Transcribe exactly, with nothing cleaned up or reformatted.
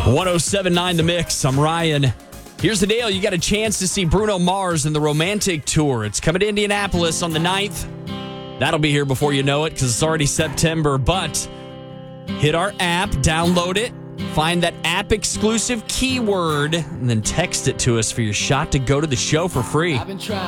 one oh seven point nine The Mix. I'm Ryan. Here's the deal. You got a chance to see Bruno Mars in the Romantic Tour. It's coming to Indianapolis on the ninth. That'll be here before you know it because it's already September. But hit our app, download it, find that app exclusive keyword, and then text it to us for your shot to go to the show for free. I've been trying.